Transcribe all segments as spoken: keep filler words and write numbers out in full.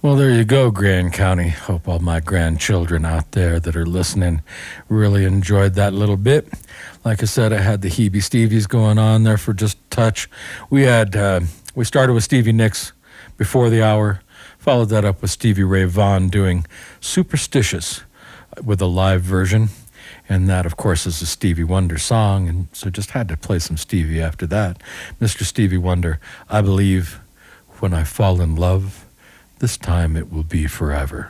Well, there you go, Grand County. Hope all my grandchildren out there that are listening really enjoyed that little bit. Like I said, I had the Hebe Stevies going on there for just a touch. We had uh, we started with Stevie Nicks before the hour, followed that up with Stevie Ray Vaughan doing Superstitious with a live version. And that, of course, is a Stevie Wonder song, and so just had to play some Stevie after that. Mister Stevie Wonder, I believe when I fall in love, this time it will be forever.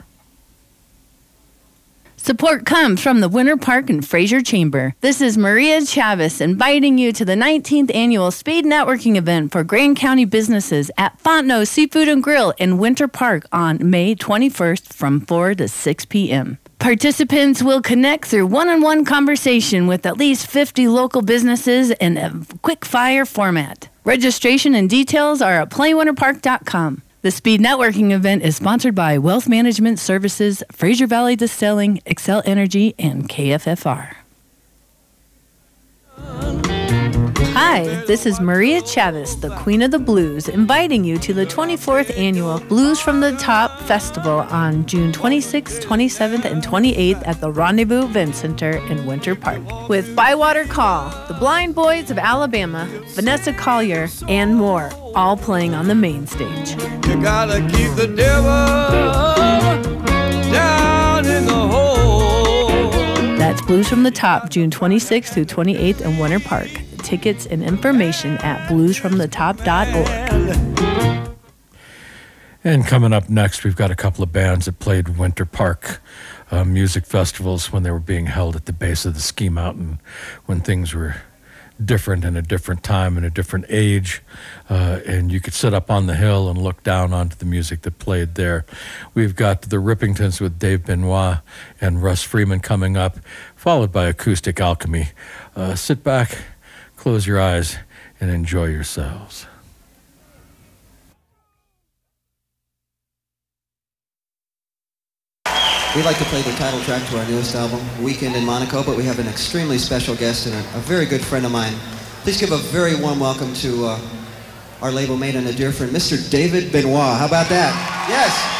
Support comes from the Winter Park and Fraser Chamber. This is Maria Chavez inviting you to the nineteenth Annual Speed Networking Event for Grand County businesses at Fontenot Seafood and Grill in Winter Park on May twenty-first from four to six p.m. Participants will connect through one-on-one conversation with at least fifty local businesses in a quick-fire format. Registration and details are at play winter park dot com. The Speed Networking event is sponsored by Wealth Management Services, Fraser Valley Distilling, Excel Energy, and K F F R. Hi, this is Maria Chavez, the Queen of the Blues, inviting you to the twenty-fourth Annual Blues from the Top Festival on June twenty-sixth, twenty-seventh, and twenty-eighth at the Rendezvous Event Center in Winter Park. With Bywater Call, the Blind Boys of Alabama, Vanessa Collier, and more, all playing on the main stage. You gotta keep the devil down in the hole. That's Blues from the Top, June twenty-sixth through twenty-eighth in Winter Park. Tickets and information at blues from the top dot org. And coming up next, we've got a couple of bands that played Winter Park uh, music festivals when they were being held at the base of the ski mountain, when things were different in a different time and a different age, uh, and you could sit up on the hill and look down onto the music that played there. We've got the Rippingtons with Dave Benoit and Russ Freeman coming up, followed by Acoustic Alchemy. Uh, sit back, close your eyes, and enjoy yourselves. We'd like to play the title track to our newest album, Weekend in Monaco, but we have an extremely special guest and a, a very good friend of mine. Please give a very warm welcome to uh, our label mate and a dear friend, Mister David Benoit. How about that? Yes.